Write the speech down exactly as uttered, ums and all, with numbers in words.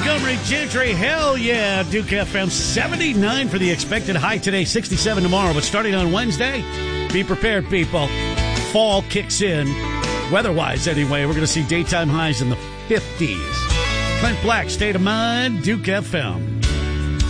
Montgomery Gentry. Hell yeah. Duke F M seventy-nine for the expected high today, sixty-seven tomorrow. But starting on Wednesday, be prepared, people. Fall kicks in. Weather-wise, anyway, we're going to see daytime highs in the fifties. Clint Black, State of Mind, Duke F M.